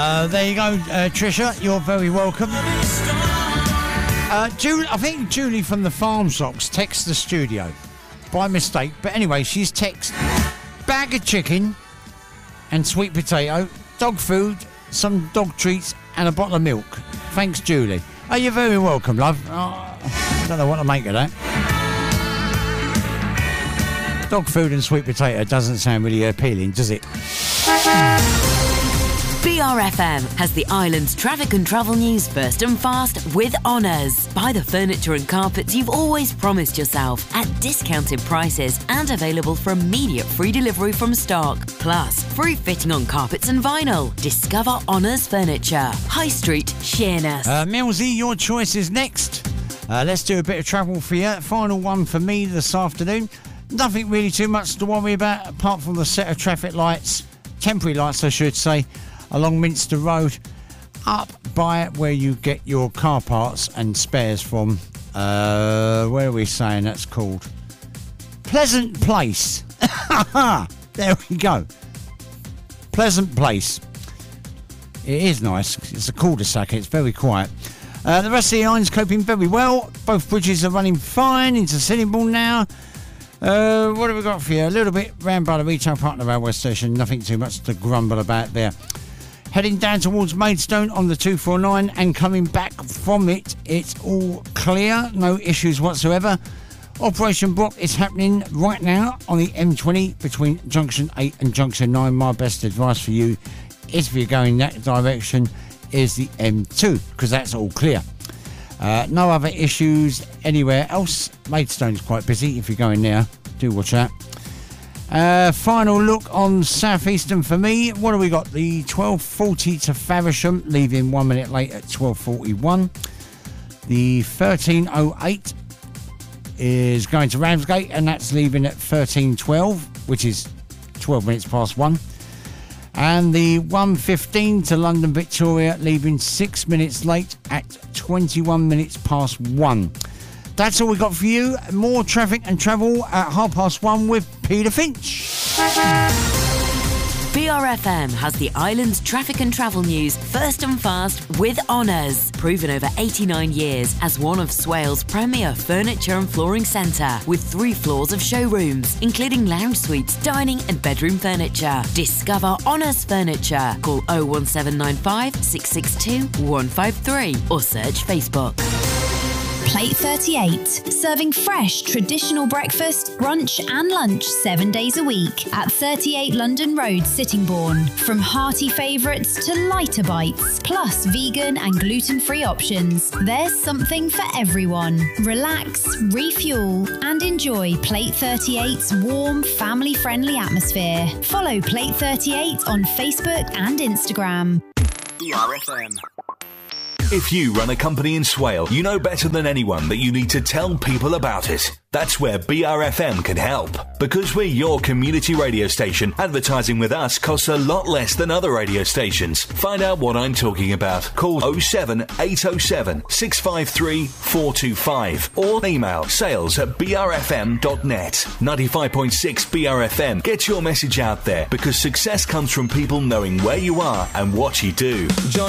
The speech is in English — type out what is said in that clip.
There you go, Trisha. You're very welcome. I think Julie from the Farm Socks texted the studio by mistake. But anyway, she's texted bag of chicken and sweet potato, dog food, some dog treats and a bottle of milk. Thanks, Julie. Oh, you're very welcome, love. I don't know what to make of that. Dog food and sweet potato doesn't sound really appealing, does it? BRFM has the island's traffic and travel news first and fast with Honours. Buy the furniture and carpets you've always promised yourself at discounted prices and available for immediate free delivery from stock. Plus, free fitting on carpets and vinyl. Discover Honours Furniture. High Street, Sheerness. Millsy, your choice is next. Let's do a bit of travel for you. Final one for me this afternoon. Nothing really too much to worry about apart from the set of traffic lights, temporary lights I should say, along Minster Road, up by where you get your car parts and spares from. Where are we saying that's called? Pleasant Place. There we go. Pleasant Place. It is nice. It's a cul-de-sac. It's very quiet. The rest of the line's coping very well. Both bridges are running fine into Sittingbourne now. What have we got for you? A little bit round by the retail partner railway station. Nothing too much to grumble about there. Heading down towards Maidstone on the 249 and coming back from it, it's all clear, no issues whatsoever. Operation Brock is happening right now on the M20 between Junction 8 and Junction 9. My best advice for you, if you're going that direction, is the M2, because that's all clear. No other issues anywhere else. Maidstone's quite busy if you're going there. Do watch out. Final look on Southeastern for me. What have we got? The 1240 to Faversham, leaving 1 minute late at 12:41. The 1308 is going to Ramsgate, and that's leaving at 13:12, which is 12 minutes past 1. And the 115 to London Victoria, leaving 6 minutes late at 21 minutes past 1. That's all we got for you. More traffic and travel at 1:30 with Peter Finch. BRFM has the island's traffic and travel news first and fast with Honours. Proven over 89 years as one of Swale's premier furniture and flooring centre, with 3 floors of showrooms, including lounge suites, dining and bedroom furniture. Discover Honours Furniture. Call 01795 662 153 or search Facebook. Plate 38, serving fresh traditional breakfast, brunch and lunch 7 days a week at 38 London Road, Sittingbourne. From hearty favourites to lighter bites, plus vegan and gluten-free options, there's something for everyone. Relax, refuel and enjoy Plate 38's warm, family-friendly atmosphere. Follow Plate 38 on Facebook and Instagram. BRFM. If you run a company in Swale, you know better than anyone that you need to tell people about it. That's where BRFM can help. Because we're your community radio station, advertising with us costs a lot less than other radio stations. Find out what I'm talking about. Call 07807 653 425 or email sales@brfm.net. 95.6 BRFM. Get your message out there, because success comes from people knowing where you are and what you do.